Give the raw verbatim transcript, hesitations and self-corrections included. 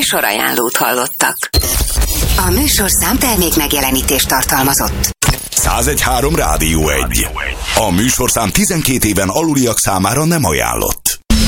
műsorajánlót hallottak. A műsorszám termék megjelenítést tartalmazott. száz egy három Rádió egy. A műsorszám tizenkét éven aluliak számára nem ajánlott.